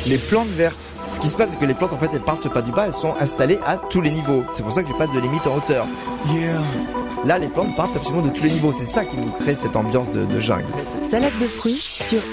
les plantes vertes. Ce qui se passe, c'est que les plantes, en fait, elles partent pas du bas, elles sont installées à tous les niveaux. C'est pour ça que j'ai pas de limite en hauteur. Là, les plantes partent absolument de tous les niveaux. C'est ça qui nous crée cette ambiance de jungle. Salade de fruits sur